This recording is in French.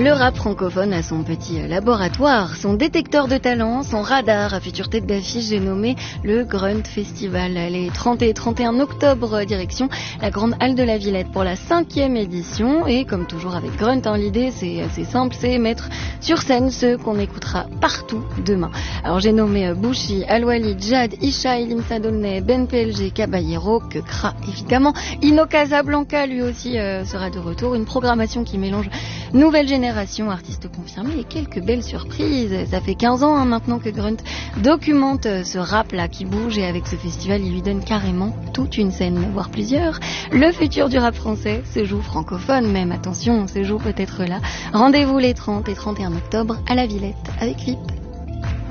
Le rap francophone a son petit laboratoire, son détecteur de talent, son radar à future tête d'affiche, j'ai nommé le Grunt Festival. Les 30 et 31 octobre, direction la Grande Halle de la Villette pour la 5e édition. Et comme toujours avec Grunt, l'idée c'est assez simple, c'est mettre sur scène ceux qu'on écoutera partout demain. Alors j'ai nommé Bouchy, Al-Walid, Jad, Isha, Limsa Dolnay, Ben PLG, Caballero, que Kra évidemment. Ino Casablanca lui aussi sera de retour. Une programmation qui mélange nouvelle génération, artistes confirmés et quelques belles surprises. Ça fait 15 ans maintenant que Grunt documente ce rap là qui bouge, et avec ce festival il lui donne carrément toute une scène, voire plusieurs. Le futur du rap français se joue francophone même, attention, se joue peut-être là. Rendez-vous les 30 et 31 octobre à la Villette avec VIP.